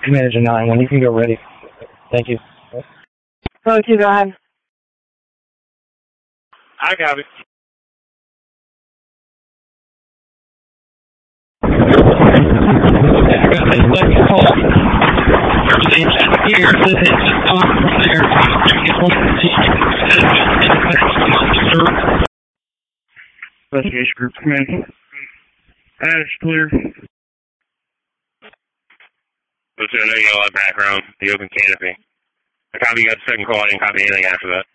Manager 9, when you can go ready. Thank you. Road 2, go ahead. I got it. Investigation group, command. Ash, clear. Lieutenant, yellow background, the open canopy. I copy you got the second call, I didn't copy anything after that.